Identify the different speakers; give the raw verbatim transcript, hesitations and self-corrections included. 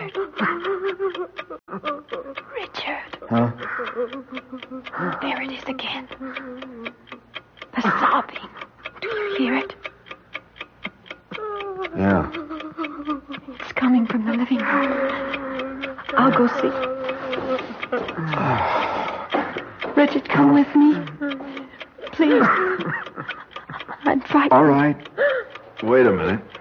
Speaker 1: Richard.
Speaker 2: Huh?
Speaker 1: There it is again. The sobbing. Do you hear it?
Speaker 2: Yeah.
Speaker 1: It's coming from the living room. I'll go see. Richard, come with me. Please. I'm frightened.
Speaker 2: All right. Wait a minute.